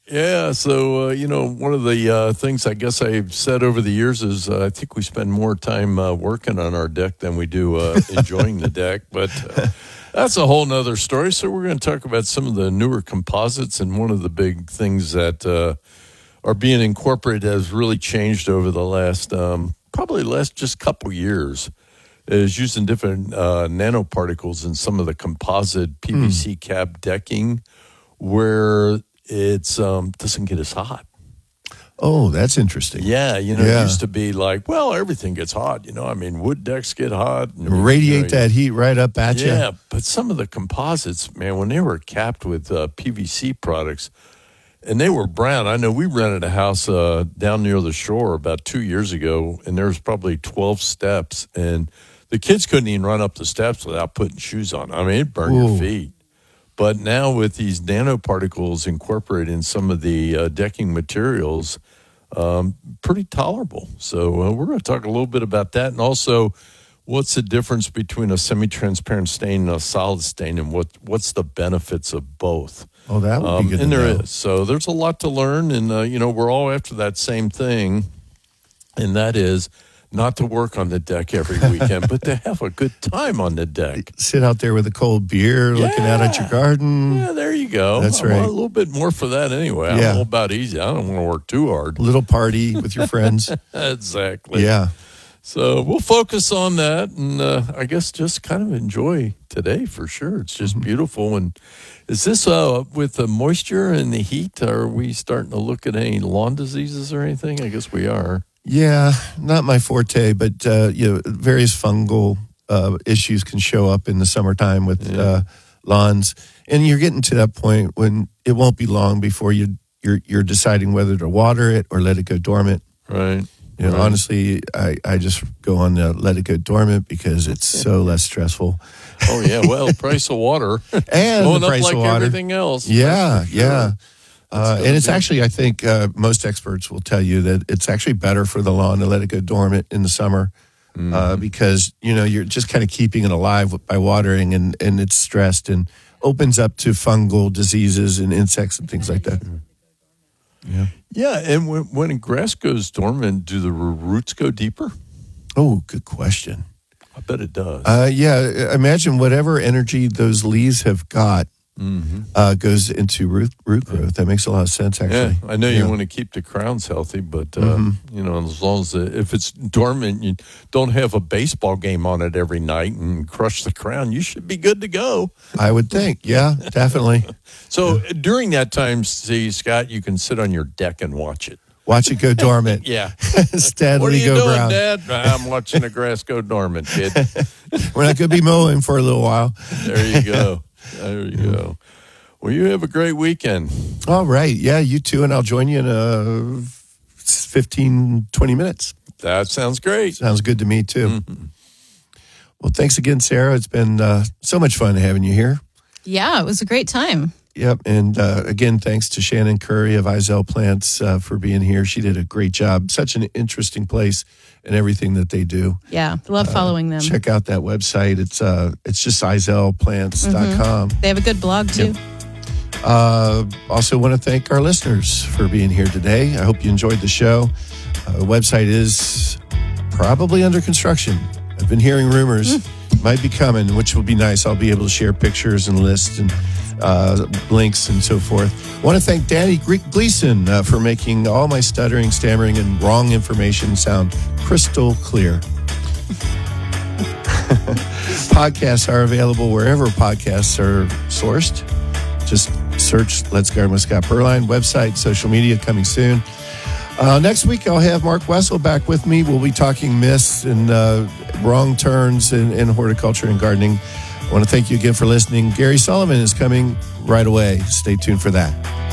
Yeah, so, one of the things I guess I've said over the years is I think we spend more time working on our deck than we do enjoying the deck. But that's a whole nother story. So we're going to talk about some of the newer composites. And one of the big things that are being incorporated has really changed over the last, just couple years, is using different nanoparticles in some of the composite PVC cap decking where it's doesn't get as hot. Oh, that's interesting. Yeah, it used to be like, well, everything gets hot. Wood decks get hot. And, radiate that heat right up at you. Yeah, but some of the composites, man, when they were capped with PVC products, and they were brown. I know we rented a house down near the shore about 2 years ago, and there was probably 12 steps, and the kids couldn't even run up the steps without putting shoes on. It burned your feet. But now with these nanoparticles incorporated in some of the decking materials, pretty tolerable. So we're going to talk a little bit about that. And also, what's the difference between a semi-transparent stain and a solid stain, and what's the benefits of both? Oh, that would be good and to there know. is. So there's a lot to learn. And, we're all after that same thing, and that is not to work on the deck every weekend, but to have a good time on the deck. Sit out there with a cold beer, looking out at your garden. Yeah, there you go. That's I right. want a little bit more for that anyway. I'm all about easy. I don't want to work too hard. A little party with your friends. Exactly. Yeah. So we'll focus on that, and I guess just kind of enjoy today for sure. It's just beautiful. And is this with the moisture and the heat, are we starting to look at any lawn diseases or anything? I guess we are. Yeah, not my forte, but various fungal issues can show up in the summertime with lawns, and you're getting to that point when it won't be long before you're deciding whether to water it or let it go dormant. Right. Honestly, I just go on to let it go dormant because it's so less stressful. Oh yeah, well, price of water and going the up price like of water. everything else. Yeah, sure. yeah. And it's actually, I think most experts will tell you that it's actually better for the lawn to let it go dormant in the summer because, you're just kind of keeping it alive by watering and it's stressed and opens up to fungal diseases and insects and things like that. Yeah. Yeah, and when grass goes dormant, do the roots go deeper? Oh, good question. I bet it does. Yeah, imagine whatever energy those leaves have got goes into root growth. That makes a lot of sense, actually. Yeah, I know you want to keep the crowns healthy, but, as long as if it's dormant, you don't have a baseball game on it every night and crush the crown, you should be good to go. I would think. Yeah, definitely. So during that time, see, Scott, you can sit on your deck and watch it. Watch it go dormant. Yeah. Steadily what are you go doing, brown. Dad? I'm watching the grass go dormant, kid. We're not going to be mowing for a little while. There you go. There you go. Well, you have a great weekend. All right. Yeah, you too. And I'll join you in 15, 20 minutes. That sounds great. Sounds good to me, too. Well, thanks again, Sarah. It's been so much fun having you here. Yeah, it was a great time. Yep. And again, thanks to Shannon Curry of Izell Plants for being here. She did a great job. Such an interesting place and everything that they do. Yeah, love following them. Check out that website. It's just izellplants.com. They have a good blog, too. Yep. Also want to thank our listeners for being here today. I hope you enjoyed the show. The website is probably under construction. I've been hearing rumors. Might be coming, which will be nice. I'll be able to share pictures and lists and links and so forth. I want to thank Danny Gleason for making all my stuttering, stammering, and wrong information sound crystal clear. Podcasts are available wherever podcasts are sourced. Just search Let's Garden with Scott Berline. Website, social media coming soon. Next week, I'll have Mark Wessel back with me. We'll be talking myths and wrong turns in horticulture and gardening. I want to thank you again for listening. Gary Sullivan is coming right away. Stay tuned for that.